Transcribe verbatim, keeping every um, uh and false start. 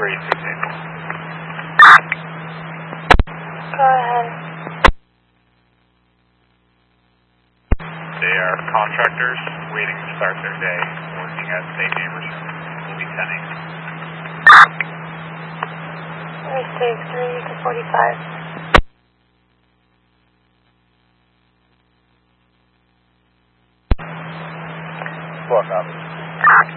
for eight sixteen. Go ahead. They are contractors waiting to start their day working at Saint Amerson. Will be ten eight. Interstate three to forty-five. Four copies.